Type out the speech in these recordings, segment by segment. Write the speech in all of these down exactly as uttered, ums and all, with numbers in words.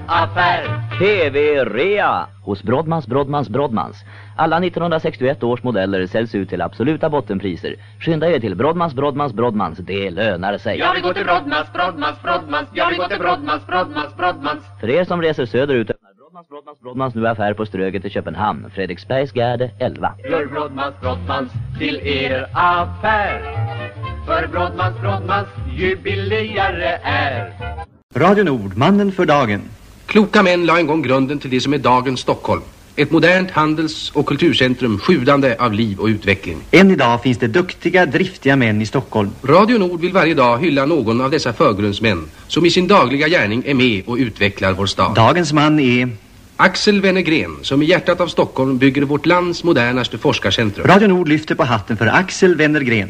affär. T V-rea hos Brodmans, Brodmans, Brodmans. Alla nittonhundrasextioett års modeller säljs ut till absoluta bottenpriser. Skynda er till Brodmans, Brodmans, Brodmans. Det lönar sig. Jag vill gå till Brodmans, Brodmans, Brodmans. Jag vill gå till Brodmans, Brodmans, Brodmans. För er som reser söderut öppnar Brodmans, Brodmans, Brodmans nu affär på Ströget i Köpenhamn. Fredriksbergsgärde elva. Gör Brodmans, Brodmans till er affär. För Brodmans, Brodmans ju billigare är. Radio Nord, mannen för dagen. Kloka män la en gång grunden till det som är dagens Stockholm. Ett modernt handels- och kulturcentrum sjudande av liv och utveckling. Än idag finns det duktiga, driftiga män i Stockholm. Radio Nord vill varje dag hylla någon av dessa förgrundsmän som i sin dagliga gärning är med och utvecklar vår stad. Dagens man är Axel Wennergren, som i hjärtat av Stockholm bygger vårt lands modernaste forskarcentrum. Radio Nord lyfter på hatten för Axel Wennergren.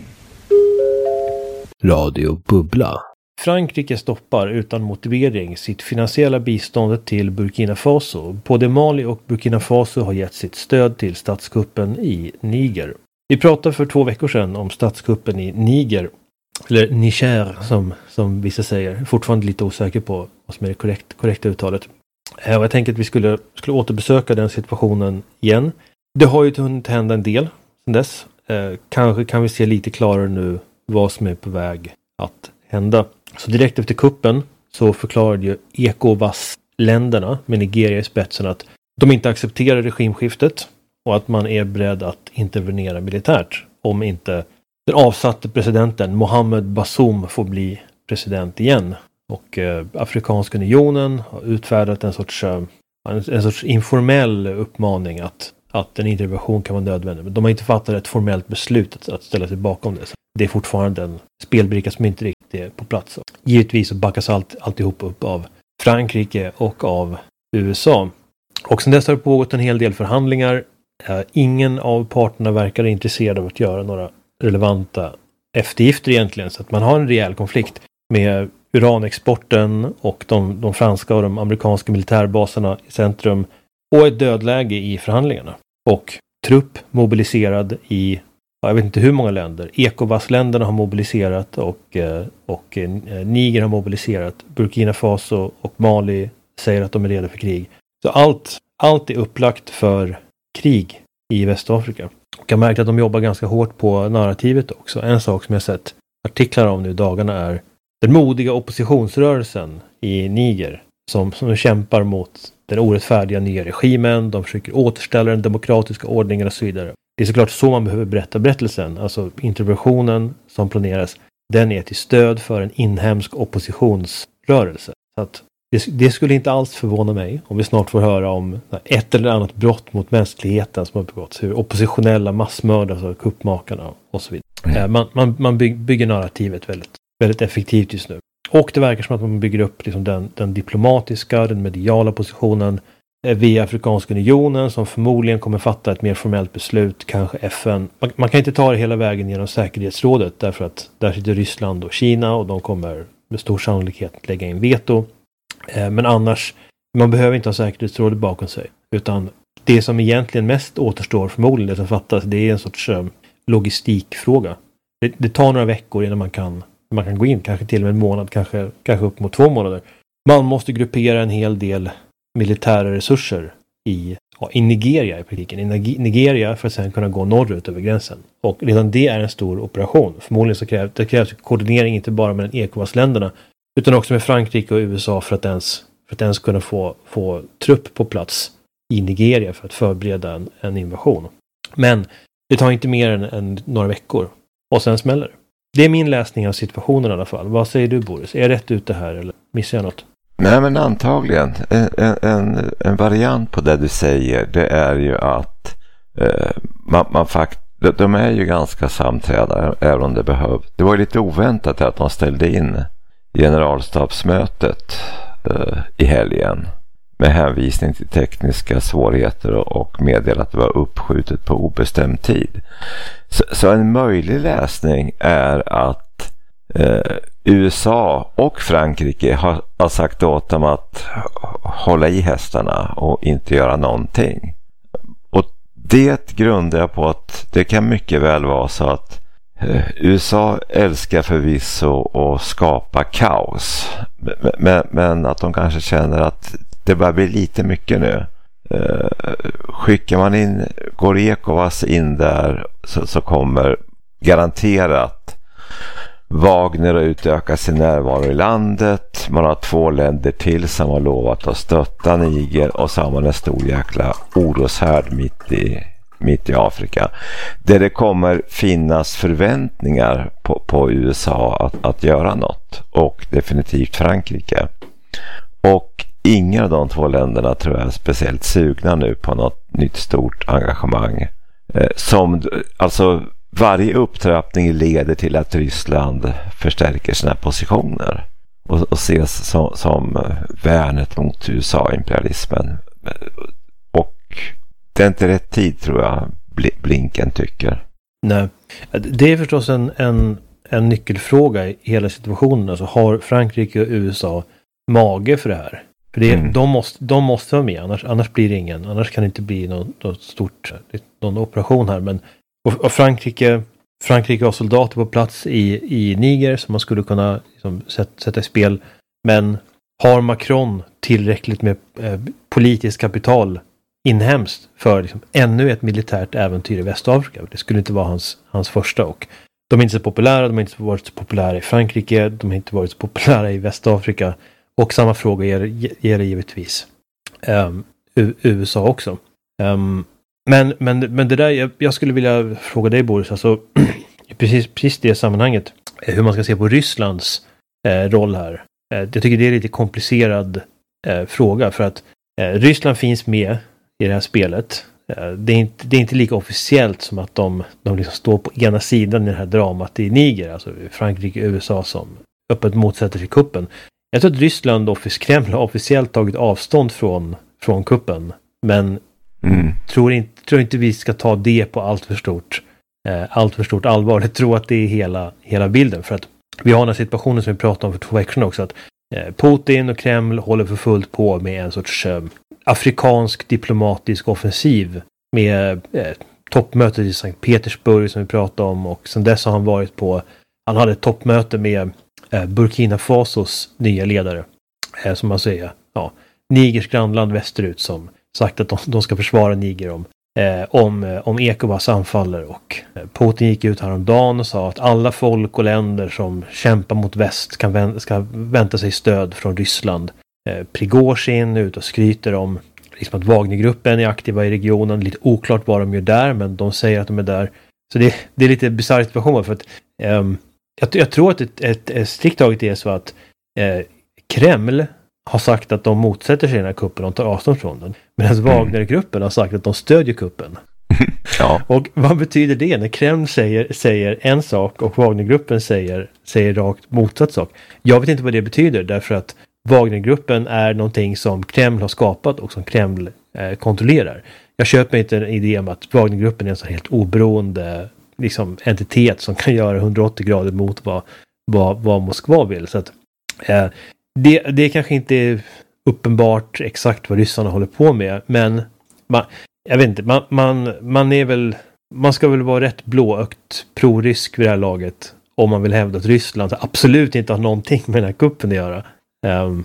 Radio Bubbla. Frankrike stoppar utan motivering sitt finansiella bistånd till Burkina Faso. Både Mali och Burkina Faso har gett sitt stöd till statskuppen i Niger. Vi pratade för två veckor sedan om statskuppen i Niger, eller Niger som, som vissa säger. Fortfarande lite osäker på vad som är det korrekt, korrekta uttalet. Och jag tänkte att vi skulle, skulle återbesöka den situationen igen. Det har ju hunnit hända en del sedan dess. Eh, kanske kan vi se lite klarare nu vad som är på väg att hända. Så direkt efter kuppen så förklarade ju ECOWAS-länderna med Nigeria i spetsen att de inte accepterar regimskiftet och att man är beredd att intervenera militärt om inte den avsatte presidenten Mohamed Bazoum får bli president igen. Och eh, Afrikanska unionen har utfärdat en sorts, eh, en, en sorts informell uppmaning att, att en intervention kan vara nödvändig. Men de har inte fattat ett formellt beslut att, att ställa sig bakom det. Så det är fortfarande en spelbricka som inte riktigt är på plats. Givetvis så backas allt, alltihop upp av Frankrike och av U S A. Och sen dess har det pågått en hel del förhandlingar. Eh, ingen av parterna verkar intresserad av att göra några relevanta eftergifter egentligen. Så att man har en rejäl konflikt med uranexporten och de, de franska och de amerikanska militärbaserna i centrum. Och ett dödläge i förhandlingarna. Och trupp mobiliserad i, jag vet inte hur många länder. ECOWAS-länderna har mobiliserat och, och Niger har mobiliserat. Burkina Faso och Mali säger att de är redo för krig. Så allt, allt är upplagt för krig i Västafrika. Och jag märker att de jobbar ganska hårt på narrativet också. En sak som jag sett artiklar om nu i dagarna är den modiga oppositionsrörelsen i Niger som, som kämpar mot den orättfärdiga nya regimen. De försöker återställa den demokratiska ordningen och så vidare. Det är såklart så man behöver berätta berättelsen. Alltså interventionen som planeras, den är till stöd för en inhemsk oppositionsrörelse. Så att det, det skulle inte alls förvåna mig om vi snart får höra om ett eller annat brott mot mänskligheten som har begåtts. Hur oppositionella massmördas av kuppmakarna och så vidare. Mm. Man, man, man bygger narrativet väldigt, väldigt effektivt just nu. Och det verkar som att man bygger upp liksom den, den diplomatiska, den mediala positionen via Afrikanska unionen som förmodligen kommer fatta ett mer formellt beslut, kanske F N. Man, man kan inte ta det hela vägen genom säkerhetsrådet därför att där sitter Ryssland och Kina och de kommer med stor sannolikhet lägga in veto. Eh, men annars, man behöver inte ha säkerhetsrådet bakom sig. Utan det som egentligen mest återstår förmodligen, det som fattas, det är en sorts eh, logistikfråga. Det, det tar några veckor innan man kan, man kan gå in, kanske till och med en månad, kanske, kanske upp mot två månader. Man måste gruppera en hel del militära resurser i, ja, i Nigeria i praktiken. I Nigeria för att sedan kunna gå norrut över gränsen. Och redan det är en stor operation. Förmodligen så krävs det krävs koordinering inte bara med ECOWAS-länderna utan också med Frankrike och U S A för att ens, för att ens kunna få, få trupp på plats i Nigeria för att förbereda en, en invasion. Men det tar inte mer än, än några veckor. Och sen smäller det. Det är min läsning av situationen i alla fall. Vad säger du, Boris? Är jag rätt ute här eller missar jag något? Nej, men antagligen. En, en, en variant på det du säger, det är ju att eh, man, man fakt, de är ju ganska samträdare även om det behövs. Det var ju lite oväntat att de ställde in generalstabsmötet eh, i helgen med hänvisning till tekniska svårigheter och, och meddela att det var uppskjutet på obestämd tid. Så, så en möjlig läsning är att eh, U S A och Frankrike har, har sagt åt dem att hålla i hästarna och inte göra någonting. Och det grundar jag på att det kan mycket väl vara så att eh, U S A älskar förvisso att skapa kaos. Men, men att de kanske känner att det börjar bli lite mycket nu. Uh, skickar man in, går Ekovas in där så, så kommer garanterat Wagner att utöka sin närvaro i landet. Man har två länder till som har lovat att stötta Niger, och så har man en stor jäkla oroshärd mitt i, mitt i Afrika. Där det kommer finnas förväntningar på, på U S A att, att göra något, och definitivt Frankrike. Och inga av de två länderna tror jag är speciellt sugna nu på något nytt stort engagemang. Eh, som, alltså varje upptrappning leder till att Ryssland förstärker sina positioner och, och ses som, som värnet mot U S A-imperialismen. Och det är inte rätt tid, tror jag, Blinken tycker. Nej, det är förstås en, en, en nyckelfråga i hela situationen. Alltså, har Frankrike och U S A mage för det här? För det, mm. de, måste, de måste vara med, annars, annars blir det ingen. Annars kan det inte bli något, något stort, någon operation här. Men, och, och Frankrike, Frankrike har soldater på plats i, i Niger som man skulle kunna liksom, sätta, sätta i spel. Men har Macron tillräckligt med eh, politiskt kapital inhemskt för liksom, ännu ett militärt äventyr i Västafrika? Det skulle inte vara hans, hans första. Och de är inte så populära, de har inte varit så populära i Frankrike, de har inte varit så populära i Västafrika. Och samma fråga ger det givetvis um, U- USA också. Um, men, men, men det där, jag, jag skulle vilja fråga dig, Boris, alltså precis, precis det sammanhanget, hur man ska se på Rysslands eh, roll här. Eh, jag tycker det är lite komplicerad eh, fråga, för att eh, Ryssland finns med i det här spelet. Eh, det, är inte, det är inte lika officiellt som att de, de liksom står på ena sidan i det här dramat i Niger, alltså Frankrike och U S A som öppet motsätter sig kuppen. Jag tror att Ryssland och Kreml har officiellt tagit avstånd från, från kuppen. Men mm. tror, inte, tror inte vi ska ta det på allt för stort, eh, allt för stort allvar. Jag tror att det är hela, hela bilden. För att vi har den här situationen som vi pratade om för två veckor sedan också. Att eh, Putin och Kreml håller för fullt på med en sorts eh, afrikansk diplomatisk offensiv. Med eh, toppmötet i Sankt Petersburg som vi pratade om. Och sen dess har han varit på, han hade ett toppmöte med Burkina Fasos nya ledare, som man säger, ja, Nigers grannland västerut, som sagt att de, de ska försvara Niger om, eh, om, om Ekovas anfaller. Och eh, Putin gick ut häromdagen och sa att alla folk och länder som kämpar mot väst kan vä- ska vänta sig stöd från Ryssland. Eh, Prigozhin ut och skryter om liksom att Wagnergruppen är aktiva i regionen. Lite oklart vad de gör där, men de säger att de är där. Så det, det är lite bisarr situation, för att eh, Jag, jag tror att ett, ett, ett strikt taget är så att eh, Kreml har sagt att de motsätter sig den här kuppen och tar avstånd från den. Medan mm. Wagnergruppen har sagt att de stödjer kuppen. Ja. Och vad betyder det när Kreml säger, säger en sak och Wagnergruppen säger, säger rakt motsatt sak? Jag vet inte vad det betyder, därför att Wagnergruppen är någonting som Kreml har skapat och som Kreml eh, kontrollerar. Jag köper inte en idé om att Wagnergruppen är en så helt oberoende liksom entitet som kan göra hundraåttio grader mot vad, vad, vad Moskva vill. Så att, eh, det, det kanske inte är uppenbart exakt vad ryssarna håller på med, men man, jag vet inte, man, man, man är väl, man ska väl vara rätt blåögt pro-rysk vid det här laget om man vill hävda att Ryssland absolut inte har någonting med den här kuppen att göra. Um,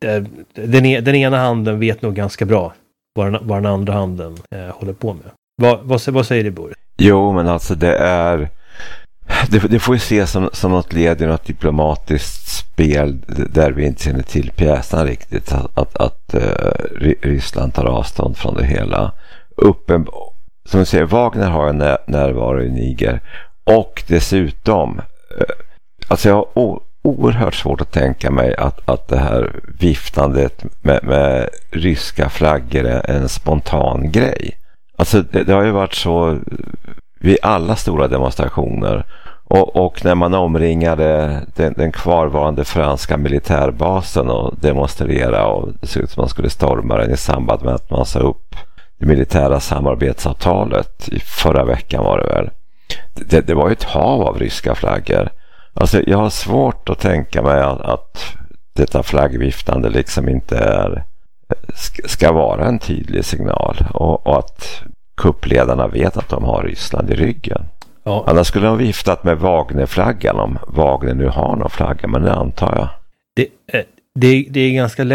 den, den ena handen vet nog ganska bra vad den, vad den andra handen eh, håller på med. Vad, vad, vad säger du, Boris? Jo, men alltså det är det, det får ju ses som, som något led i något diplomatiskt spel där vi inte känner till pjäsen riktigt, att, att, att uh, Ryssland tar avstånd från det hela. Uppen, som du säger, Wagner har en när, närvaro i Niger, och dessutom uh, alltså jag har o, oerhört svårt att tänka mig att, att det här viftandet med, med ryska flaggor är en spontan grej. Alltså det, det har ju varit så vid alla stora demonstrationer, och, och när man omringade den, den kvarvarande franska militärbasen och demonstrera, och det såg ut som man skulle storma den i samband med att man sa upp det militära samarbetsavtalet i förra veckan var det väl. Det, det var ju ett hav av ryska flaggor. Alltså jag har svårt att tänka mig att, att detta flaggviftande liksom inte är ska vara en tydlig signal, och, och att kuppledarna vet att de har Ryssland i ryggen. Ja. Annars skulle de viftat med Wagner-flaggan, om Wagner nu har någon flagga, men det antar jag. Det, det, det är ganska lätt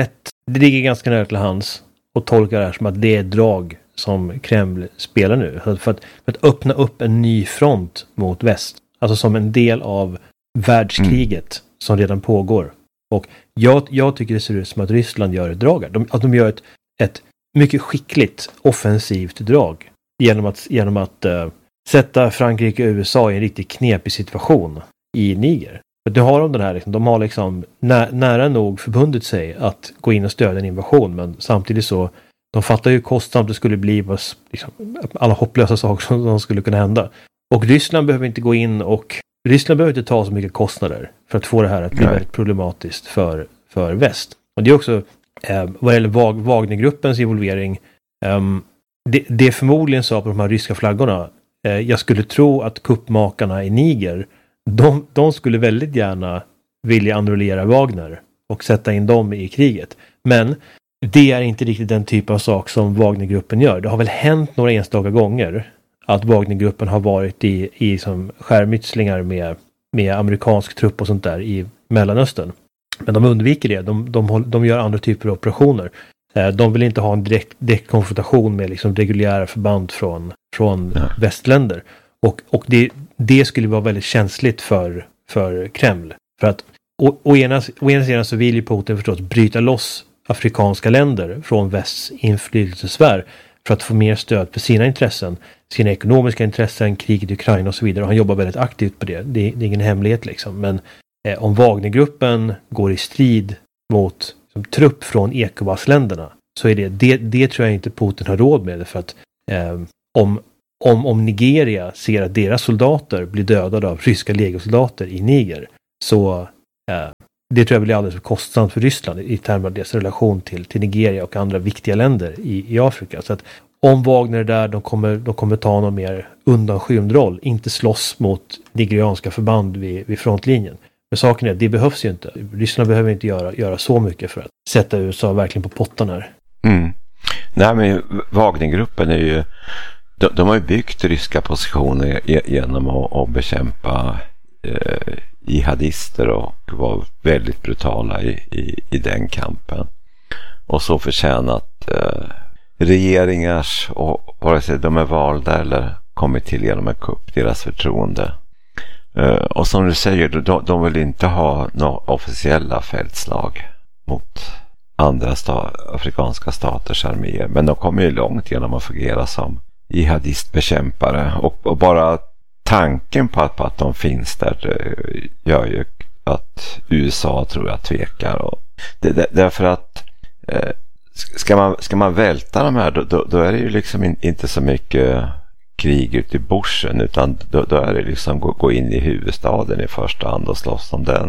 det ligger ganska nära till hands och tolka det här som att det är ett drag som Kreml spelar nu. För att, för att öppna upp en ny front mot väst. Alltså som en del av världskriget mm. som redan pågår. Och jag, jag tycker det ser ut som att Ryssland gör ett drag. De, att de gör ett, ett mycket skickligt offensivt drag. Genom att, genom att uh, sätta Frankrike och U S A i en riktigt knepig situation i Niger. För då har de den här, liksom, de har liksom nä, nära nog förbundit sig att gå in och stödja en invasion. Men samtidigt så, de fattar ju kostsamt det skulle bli liksom, alla hopplösa saker som, som skulle kunna hända. Och Ryssland behöver inte gå in och Ryssland behöver inte ta så mycket kostnader för att få det här att bli Nej. väldigt problematiskt för, för väst. Och det är också, eh, vad gäller Wag, Wagnergruppens involvering, eh, det, det är förmodligen så på de här ryska flaggorna. Eh, jag skulle tro att kuppmakarna i Niger, de, de skulle väldigt gärna vilja annullera Wagner och sätta in dem i kriget. Men det är inte riktigt den typ av sak som Wagnergruppen gör. Det har väl hänt några enstaka gånger att Wagnergruppen har varit i, i som skärmytslingar med, med amerikansk trupp och sånt där i Mellanöstern. Men de undviker det. De, de, de gör andra typer av operationer. De vill inte ha en direkt, direkt konfrontation med liksom reguljära förband från, från ja. västländer. Och, och det, det skulle vara väldigt känsligt för, för Kreml. För att å, å, ena, å ena sidan så vill ju Putin förstås bryta loss afrikanska länder från västs inflytelsesfär för att få mer stöd för sina intressen, sina ekonomiska intressen, kriget i Ukraina och så vidare. Och han jobbar väldigt aktivt på det. Det, det är ingen hemlighet liksom. Men eh, om Wagnergruppen går i strid mot som, trupp från ECOWAS-länderna så är det, det, det tror jag inte Putin har råd med. För att eh, om, om, om Nigeria ser att deras soldater blir dödade av ryska legosoldater i Niger så eh, det tror jag blir alldeles för kostsamt för Ryssland i termer av deras relation till, till Nigeria och andra viktiga länder i, i Afrika. Så att om Wagner är där, de kommer, de kommer ta någon mer undanskymd roll, inte slåss mot nigerianska förband vid, vid frontlinjen. Men saken är, det behövs ju inte. Ryssland behöver inte göra, göra så mycket för att sätta U S A verkligen på pottan här. Mm. Nej, men Wagnergruppen är ju, de, de har ju byggt ryska positioner genom att, att bekämpa eh, jihadister och var väldigt brutala i, i, i den kampen. Och så förtjänat eh, regeringars, och vare sig de är valda eller kommit till genom en kupp, deras förtroende. Uh, och som du säger, de, de vill inte ha några officiella fältslag mot andra sta- afrikanska staters arméer. Men de kommer ju långt genom att fungera som jihadistbekämpare. Och, och bara tanken på att, på att de finns där gör ju att U S A tror jag tvekar. Och det, det, därför att eh, ska, man, ska man välta de här, då, då, då är det ju liksom in, inte så mycket krig ute i bushen, utan då, då är det liksom gå, gå in i huvudstaden i första hand och slåss om den.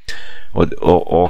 Och, och, och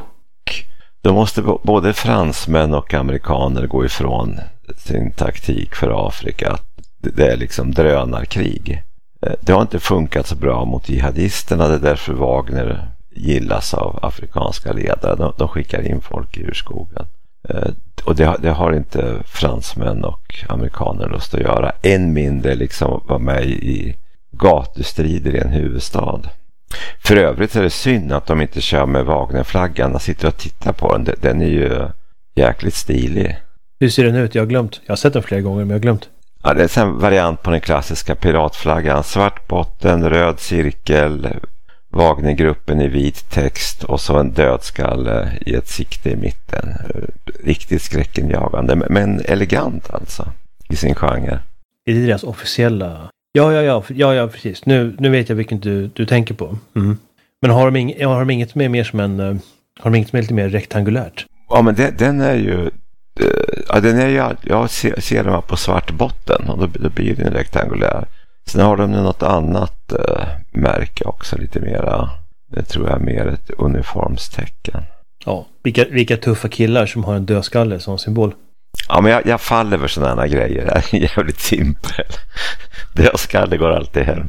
då måste både fransmän och amerikaner gå ifrån sin taktik för Afrika. Det är liksom drönarkrig. Det har inte funkat så bra mot jihadisterna, det är därför Wagner gillas av afrikanska ledare. De, de skickar in folk i urskogen. Och det, det har inte fransmän och amerikaner lust att göra. Än mindre liksom vara med i gatustrider i en huvudstad. För övrigt är det synd att de inte kör med Wagnerflaggan. Jag sitter och tittar på den. Den är ju jäkligt stilig. Hur ser den ut? Jag har glömt. Jag har sett den flera gånger men jag har glömt. Ja, det är en variant på den klassiska piratflaggan. Svart botten, röd cirkel, Wagnergruppen i vit text och så en dödskalle i ett sikte i mitten. Riktigt skräckenjagande, men elegant alltså i sin genre. Är det deras officiella? Ja, ja, ja, ja, ja precis. Nu, nu vet jag vilken du, du tänker på. Mm. Men har de, ing, har de inget med mer som en, har de inget som är lite mer rektangulärt? Ja, men det, den är ju, ja, den är ju, jag ser, ser dem på svart botten och då, då blir den rektangulär. Sen har de något annat uh, märke också, lite mera, det tror jag är mer ett uniformstecken. Ja, vilka, vilka tuffa killar som har en dödskalle som symbol. Ja, men jag, jag faller över sådana här grejer. Det är jävligt simpel. Dödskalle går alltid hem.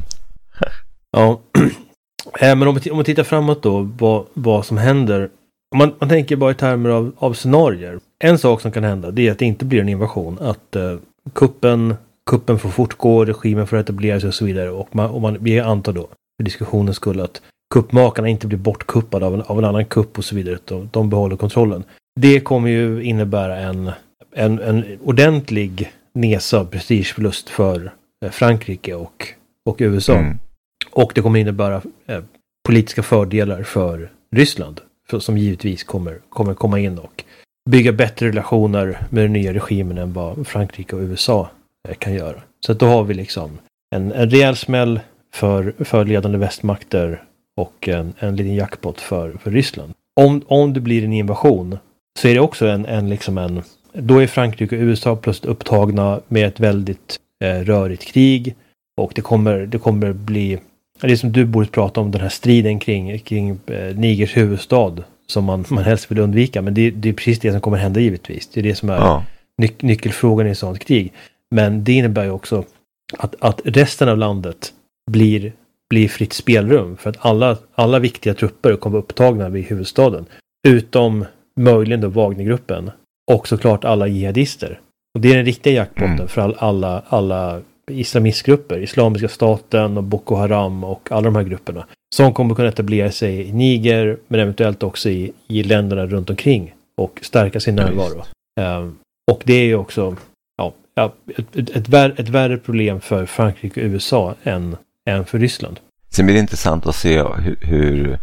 Ja, men om vi, om vi tittar framåt då, vad, vad som händer. Man, man tänker bara i termer av, av scenarier. En sak som kan hända, det är att det inte blir en invasion. Att uh, kuppen... Kuppen får fortgå, regimen får etablera sig och så vidare. Och man, och man, vi antar då, för diskussionens skull, att kuppmakarna inte blir bortkuppade av en, av en annan kupp och så vidare. De, de behåller kontrollen. det kommer ju innebära en, en, en ordentlig nesa prestigeförlust för Frankrike och, och U S A. Mm. Och det kommer innebära eh, politiska fördelar för Ryssland, för, som givetvis kommer, kommer komma in och bygga bättre relationer med den nya regimen än vad Frankrike och U S A eh, kan göra. Så att då har vi liksom en, en rejäl smäll för, för ledande västmakter och en, en liten jackpot för, för Ryssland. Om, om det blir en invasion så är det också en, en, liksom en då är Frankrike och U S A plötsligt upptagna med ett väldigt eh, rörigt krig, och det kommer, det kommer bli, det som du borde prata om, den här striden kring, kring eh, Nigers huvudstad som man, man helst vill undvika, men det, det är precis det som kommer hända givetvis. Det är det som är ja. nyc- nyckelfrågan i ett sådant krig. Men det innebär ju också att, att resten av landet blir, blir fritt spelrum, för att alla, alla viktiga trupper kommer upptagna vid huvudstaden, utom möjligen då Wagnergruppen och såklart alla jihadister. Och det är den riktiga jackpotten mm. för all, alla, alla islamistgrupper, Islamiska staten och Boko Haram och alla de här grupperna som kommer kunna etablera sig i Niger, men eventuellt också i, i länderna runt omkring och stärka sin närvaro. Um, och det är ju också ja, ett, ett, ett, vär, ett värre problem för Frankrike och U S A än, än för Ryssland. Sen blir det intressant att se hur, hur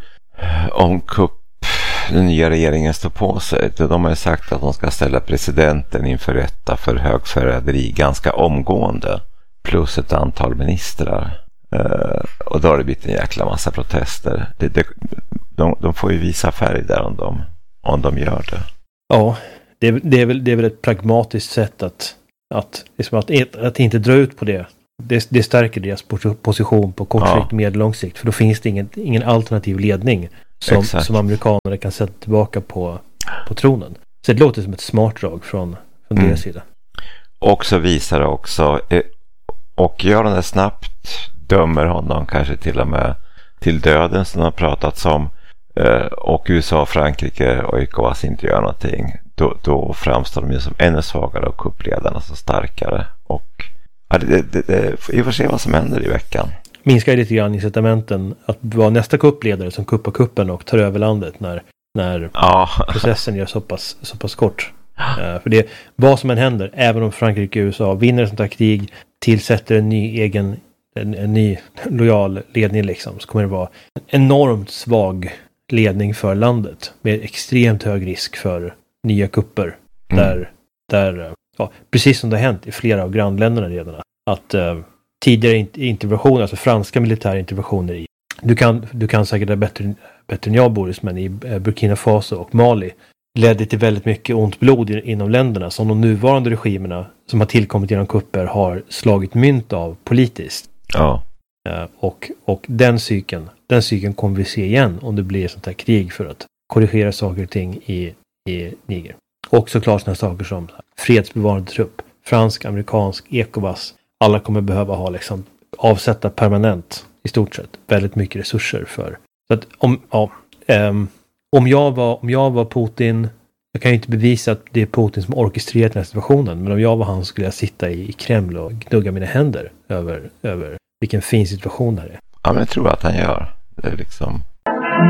om kupp den nya regeringen står på sig. De har ju sagt att de ska ställa presidenten inför rätta för högförräderi ganska omgående, plus ett antal ministrar. Uh, och då har det blivit en jäkla massa protester. Det, det, de, de får ju visa färg där om de, om de gör det. Ja, det, det, är, väl, det är väl ett pragmatiskt sätt att, att, liksom att, att inte dra ut på det. Det, det stärker deras position på kort sikt, ja. medellång sikt. För då finns det ingen, ingen alternativ ledning som, som amerikanerna kan sätta tillbaka på, på tronen. Så det låter som ett smart drag från, från mm. deras sida. Och så visar det också, och gör de det snabbt, dömer honom kanske till och med till döden som har pratats om, och U S A, Frankrike och ECOWAS inte gör någonting, då, då framstår de ju som ännu svagare och kuppledarna så starkare. Och ja, det, det, det, vi får se vad som händer i veckan. Minskar lite grann incitamenten att vara nästa kuppledare som kuppar kuppen och tar över landet när, när ja. processen gör så pass, så pass kort. Uh, för det, vad som än händer, även om Frankrike och U S A vinner ett sånt här krig, tillsätter en ny egen en, en ny lojal ledning liksom, så kommer det vara en enormt svag ledning för landet med extremt hög risk för nya kupper. Mm. Där, där ja, precis som det har hänt i flera av grannländerna redan, att uh, tidigare interventioner, alltså franska militära interventioner i, du kan, du kan säkert det bättre, bättre än jag, Boris, men i Burkina Faso och Mali ledde till väldigt mycket ont blod inom länderna som de nuvarande regimerna som har tillkommit genom kupper har slagit mynt av politiskt. Ja. Uh, och, och den cykeln, den cykeln kommer vi se igen om det blir sånt här krig för att korrigera saker och ting i, i Niger. Och såklart sådana saker som fredsbevarande trupp, fransk, amerikansk, ECOWAS, alla kommer behöva ha liksom avsätta permanent i stort sett väldigt mycket resurser för. Så att om, ja, um, om, jag var, om jag var Putin, jag kan ju inte bevisa att det är Putin som orkestrerat den här situationen, men om jag var han skulle jag sitta i, i Kreml och gnugga mina händer över, över vilken fin situation det här är. Ja, men jag tror att han gör. Det är liksom,